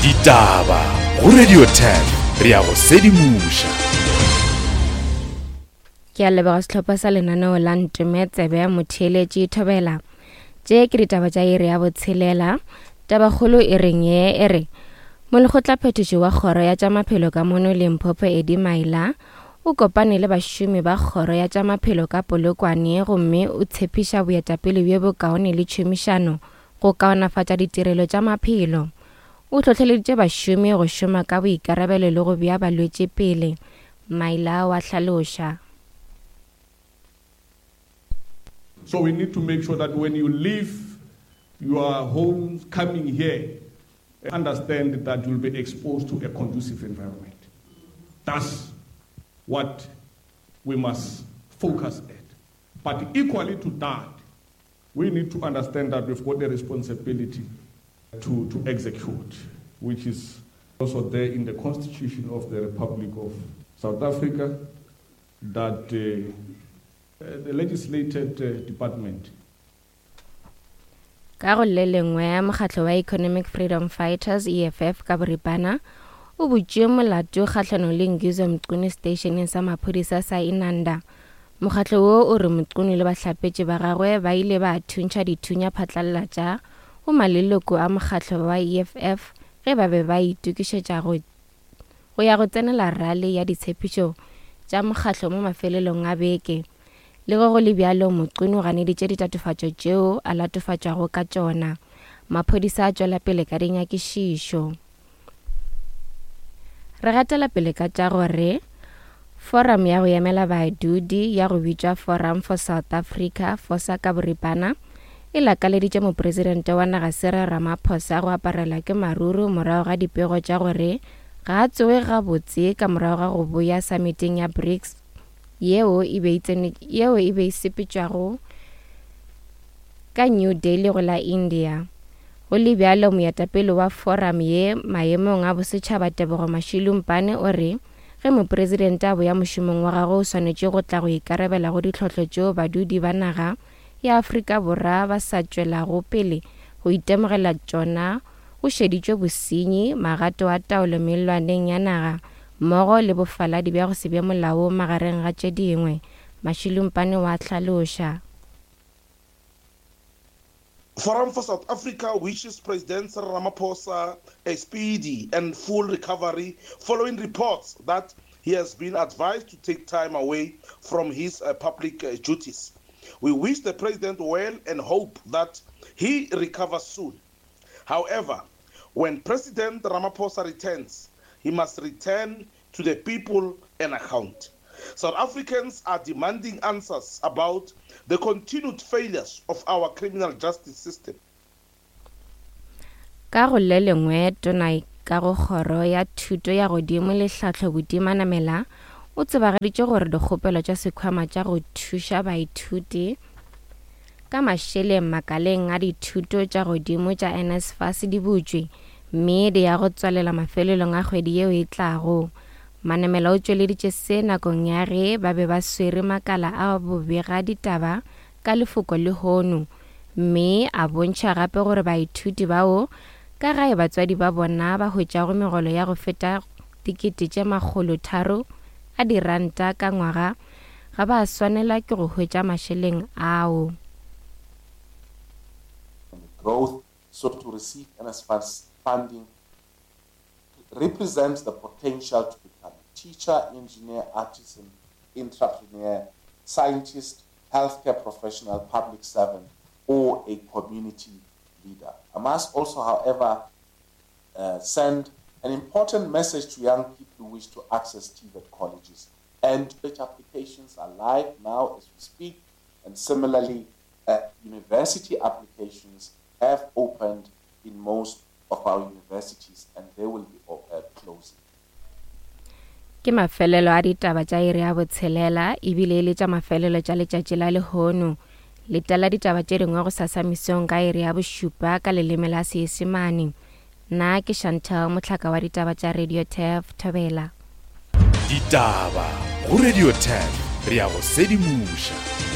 Ditaba go Radio 10 re a go sedimoša. Ke a leboga setlhopha sa lenaneo la Ntumetsebe ya motheeletši Thobela. Tše ke ditaba tša iri ya botshelela. Tabakgolo e reng ye e re molekgotlaphethiši wa kgoro ya tša maphelo ka mono Limpopo Eddie Maila o kopane le bašomi ba kgoro ya tša maphelo ka Polokwane gomme o tshepiša boetapele bjo bokaone le tšhomišano go kaonafatša ditirelo tša maphelo. O tlhotlheleditše bašomi go šoma ka boikarabelo le go bea balwetši pele. Maila wa hlaloša. So we need to make sure that when you leave your homes coming here, understand that you'll be exposed to a conducive environment. That's what we must focus at. But equally to that, we need to understand that we've got a responsibility to execute, which is also there in the Constitution of the Republic of South Africa, that the legislated department. Ka go le lengwe mokgatlo wa Economic Freedom Fighters EFF ka boripana o botše molato kgahlano le Ngizo Mquni stationeng sa maphodisa sa Inanda. Mokgatlo wo o re Mquni le bahlapetši ba gagwe ba ile ba thuntša dithunya phatlalatša go maleloko a mokgatlo wa EFF ge ba be ba itukišetša go ya go tsenela rally ya ditshepišo tša mokgatlo mo mafelelong a beke. Le go le bjalo Mquni o ganeditše ditatofatšo tšeo a latofatšwago ka tšona. Maphodisa a tšwela pele ka dinyakišišo. Re gatela pele ka tša gore forum ya go emela baadudi ya go bitšwa Forum for South Africa FOSA ka boripana e lakaleditše mopresidente wa naga Cyril Ramaphosa go aparela ke maruru morago ga dipego tša gore ga a tsoge gabotse ka morago ga go boya summiting ya BRICS yeo e be sepetšwago ka New Delhi go la India. Go le bjalo moetapele wa forum ye maemong a bosetšhaba Tebogo Mashilumpane o re ge mopresidente a boya mošomong wa gagwe o swanetše go tla go ikarabela go ditlhotlho tšeo badudi ba naga ya Afrika Borwa ba sa tšwelago pele go itemogela tšona go šeditšwe bosenyi magato a taolo melwaneng ya naga mmogo le bofaladi bja go se bja molao magareng ga tše dingwe. Mashilumpane wa hlaloša. Forum for South Africa wishes President Cyril Ramaphosa a speedy and full recovery following reports that he has been advised to take time away from his public duties. We wish the President well and hope that he recovers soon. However, when President Ramaphosa returns, he must return to the people an account. South Africans are demanding answers about the continued failures of our criminal justice system. Ka go le lengwe tona ka go kgoro ya thuto ya godimo le tlhahlo bodimanamela o tsebagaditše gore dikgopelo tša sekhwama tša go thuša baithuti ka mašeleng makaleng a dithuto tša godimo tša NSFAS di butšwe mme di ya go tswalela mafelelong a kgwedi yeo e tlago. Manamela o tšweleditše se nakong ya ge ba be ba swere makala a bobega ditaba ka lefoko le hono mme a bontšha gape gore baithuti bao ka gae batswadi ba bona ba hwetšago megolo ya go feta R300 a diranta ka ngwaga ga ba swanela ke go hwetša mašeleng ao. Growth sought to receive NSFAS funding represents the potential to become a teacher, engineer, artisan, entrepreneur, scientist, healthcare professional, public servant, or a community leader. I must also, however, send an important message to young people who wish to access TVET colleges. And college applications are live now as we speak, and similarly, university applications have opened in most of our universities, and they will be closing. Ke mafelelo a ditaba tša iri ya botshelela ebile le tša mafelelo tša letšatši la lehono. Letala ditaba tše dingwe go sasamisong ka iri ya bošupa ka leleme la Seesimane. Na ke Chantal Motlhaka wa ditaba tša Radio 10 Thobela. Ditaba go Radio 10 re a go sedimoša.